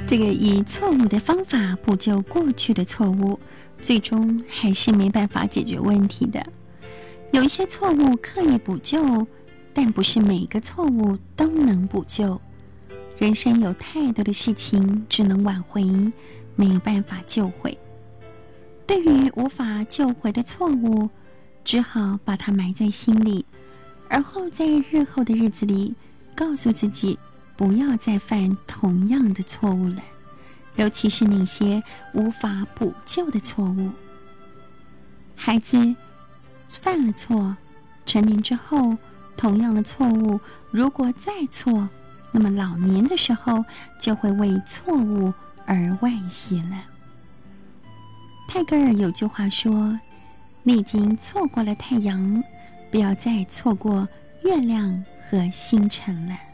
这个以错误的方法补救过去的错误，最终还是没办法解决问题的。有一些错误刻意补救，但不是每个错误都能补救。人生有太多的事情只能挽回，没办法救回。对于无法救回的错误，只好把它埋在心里，而后在日后的日子里告诉自己不要再犯同样的错误了，尤其是那些无法补救的错误。孩子犯了错，成年之后同样的错误如果再错，那么老年的时候就会为错误而惋惜了。泰戈尔有句话说，你已经错过了太阳，不要再错过月亮和星辰了。